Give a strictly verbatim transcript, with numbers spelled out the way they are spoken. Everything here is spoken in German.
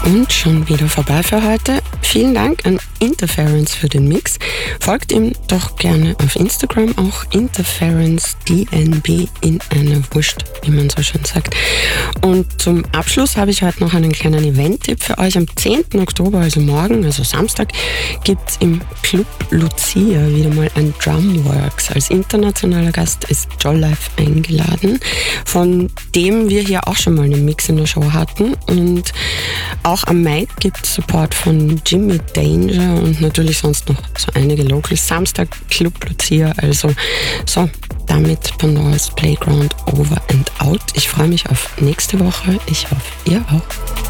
Und schon wieder vorbei für heute. Vielen Dank an Interference für den Mix. Folgt ihm doch gerne auf Instagram, auch Interference D N B in einer Wurst, wie man so schön sagt. Und zum Abschluss habe ich heute noch einen kleinen Event-Tipp für euch. Am zehnten Oktober, also morgen, also Samstag, gibt es im Club Lucia wieder mal ein Drumworks. Als internationaler Gast ist Jollife eingeladen, von dem wir hier auch schon mal einen Mix in der Show hatten. Und auch am Mic gibt es Support von Jimmy Danger und natürlich sonst noch so einige Locals. Samstag Club Lucia, also so, damit Pandora's Playground over and out. Ich freue mich auf nächste Woche. Ich hoffe, ihr auch.